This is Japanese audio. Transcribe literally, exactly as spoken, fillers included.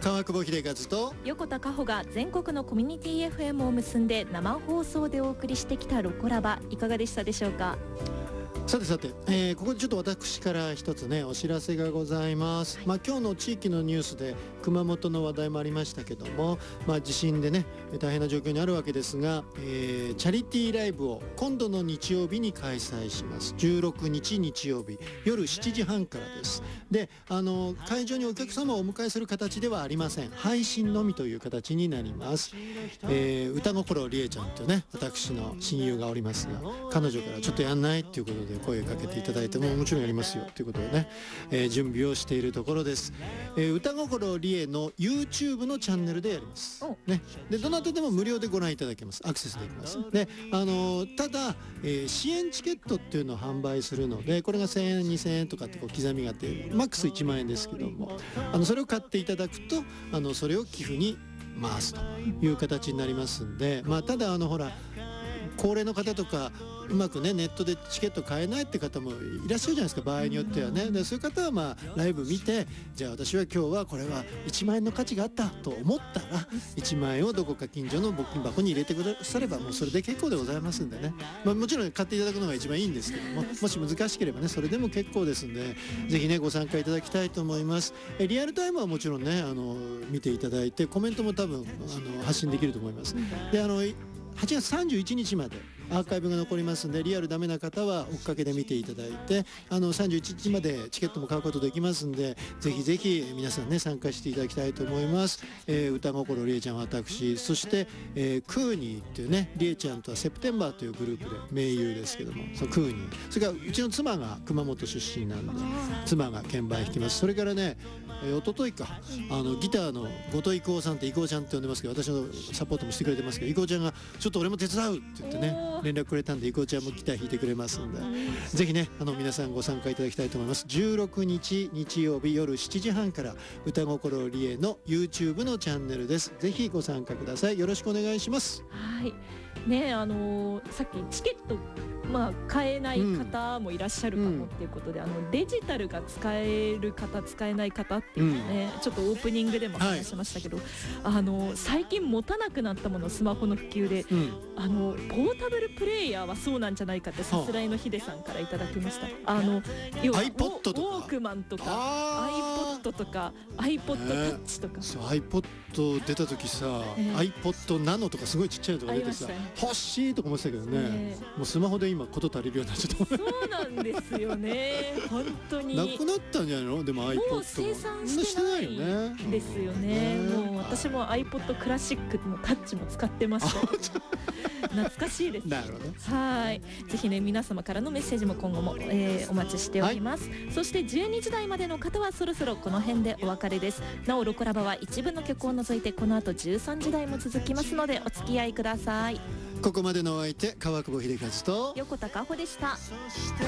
川久保秀和と横田加穂が全国のコミュニティ エフエム を結んで生放送でお送りしてきたロコラバ、いかがでしたでしょうか。 さてさて、えー、ここでちょっと私から一つねお知らせがございます。まあ、今日の地域のニュースで熊本の話題もありましたけども、まあ、地震でね大変な状況にあるわけですが、えー、チャリティーライブを今度の日曜日に開催します。じゅうろくにち日曜日夜しちじはんからです。で、あの会場にお客様をお迎えする形ではありません。配信のみという形になります。えー、歌心りえちゃんというね私の親友がおりますが、彼女からちょっとやんないっていうことで声をかけていただいて、もうもちろんやりますよということでね、えー、準備をしているところです。えー、歌心りえの YouTube のチャンネルでやります、ね、でどなたでも無料でご覧いただけます。アクセスできます。で、あのー、ただ、えー、支援チケットっていうのを販売するので、これがせんえんにせんえんとかってこう刻みがあってマックスいちまんえんですけども、あのそれを買っていただくとあのそれを寄付に回すという形になりますんで、まあ、ただあのほら高齢の方とかうまくねネットでチケット買えないって方もいらっしゃるじゃないですか、場合によってはね。でそういう方はまあライブ見て、じゃあ私は今日はこれはいちまんえんの価値があったと思ったらいちまんえんをどこか近所の募金箱に入れてくださればもうそれで結構でございますんでね、まあ、もちろん買っていただくのが一番いいんですけども、もし難しければねそれでも結構ですんで、ぜひねご参加いただきたいと思います。えリアルタイムはもちろんねあの見ていただいてコメントも多分あの発信できると思います。であのはちがつさんじゅういちにちまでアーカイブが残りますんで、リアルダメな方は追っかけで見ていただいて、あのさんじゅういちにちまでチケットも買うことできますんで、ぜひぜひ皆さんね参加していただきたいと思います。えー、歌心りえちゃん、私、そして、えー、クーニーっていうねりえちゃんとはセプテンバーというグループで盟友ですけども、そのクーニー、それからうちの妻が熊本出身なんで妻が鍵盤弾きます。それからね、えー、一昨日かあのギターの後藤郁夫さんって郁夫ちゃんって呼んでますけど、私のサポートもしてくれてますけど、郁夫ちゃんがちょっと俺も手伝うって言ってね連絡くれたんで、郁夫ちゃんもギター弾いてくれますんで、ぜひねあの皆さんご参加いただきたいと思います。じゅうろくにち日曜日夜しちじはんから歌心りえの YouTube のチャンネルです。ぜひご参加ください。よろしくお願いします。 はいね、あのー、さっきチケットまあ、買えない方もいらっしゃるかもっていうことで、うん、あのデジタルが使える方使えない方っていうのね、うん、ちょっとオープニングでも話しましたけど、はい、あの最近持たなくなったものスマホの普及で、うん、あのポータブルプレイヤーはそうなんじゃないかってさすらいのヒデさんからいただきました。あの要は iPod とかウォークマンとか iPod とか iPod タッチとか、 そう iPod 出た時さ、えー、iPod ナノとかすごいちっちゃいのとか出てさ、ね、欲しいとか思ってたけどね、えー、もうスマホで今こと足りるようになっちゃった。 そうなんですよね本当になくなったんじゃないの。でも iPod もう生産してないですよね。もう私も iPod クラシックのタッチも使ってました懐かしいです。 なるほど。 はい、ぜひね皆様からのメッセージも今後も、えー、お待ちしております、はい、そしてじゅうにじ台までの方はそろそろこの辺でお別れです。なおロコラバは一部の曲を除いてこの後じゅうさんじ台も続きますのでお付き合いください。 ここまでのお相手川久保秀和と横田加穂でした。